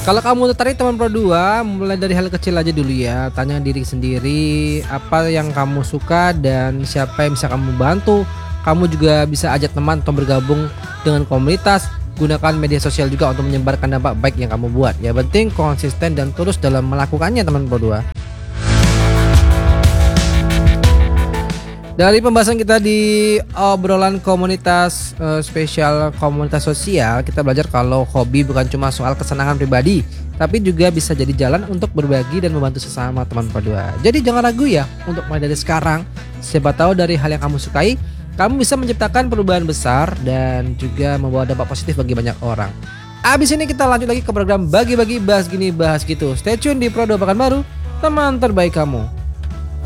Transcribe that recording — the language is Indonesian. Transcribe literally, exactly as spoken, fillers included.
Kalau kamu tertarik teman Pro dua, mulai dari hal kecil aja dulu ya. Tanya diri sendiri apa yang kamu suka dan siapa yang bisa kamu bantu. Kamu juga bisa ajak teman atau bergabung dengan komunitas. Gunakan media sosial juga untuk menyebarkan dampak baik yang kamu buat. Ya penting konsisten dan terus dalam melakukannya teman Pro dua. Dari pembahasan kita di obrolan komunitas eh, spesial komunitas sosial, kita belajar kalau hobi bukan cuma soal kesenangan pribadi, tapi juga bisa jadi jalan untuk berbagi dan membantu sesama teman berdua. Jadi jangan ragu ya untuk mulai dari sekarang. Siapa tahu dari hal yang kamu sukai, kamu bisa menciptakan perubahan besar dan juga membawa dampak positif bagi banyak orang. Abis ini kita lanjut lagi ke program bagi-bagi bahas gini bahas gitu. Stay tune di Pro dua Pekanbaru, teman terbaik kamu.